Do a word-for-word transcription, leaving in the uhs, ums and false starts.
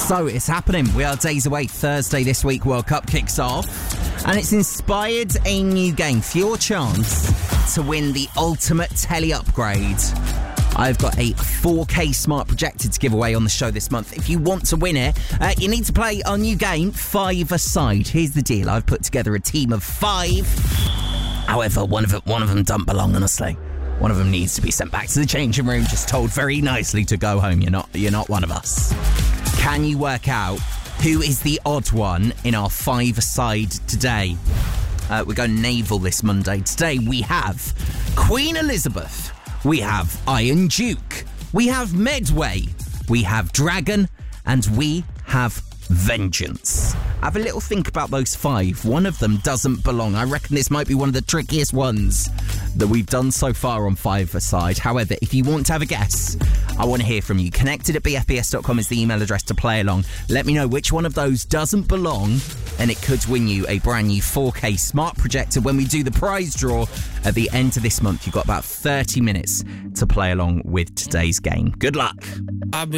So it's happening. We are days away. Thursday this week, World Cup kicks off. And it's inspired a new game for your chance to win the ultimate telly upgrade. I've got a four K smart projector to give away on the show this month. If you want to win it, uh, you need to play our new game, Five-A-Side. Here's the deal. I've put together a team of five. However, one of them, one of them don't belong, honestly. One of them needs to be sent back to the changing room, just told very nicely to go home. You're not, you're not one of us. Can you work out who is the odd one in our Five-A-Side today? Uh, we're going naval this Monday. Today we have Queen Elizabeth. We have Iron Duke. We have Medway. We have Dragon. And we have Vengeance. Have a little think about those five. One of them doesn't belong. I reckon this might be one of the trickiest ones that we've done so far on Five-A-Side. However, if you want to have a guess, I want to hear from you. Connected at b f b s dot com is the email address to play along. Let me know which one of those doesn't belong, and it could win you a brand new four K smart projector when we do the prize draw at the end of this month. You've got about thirty minutes to play along with today's game. Good luck. I've been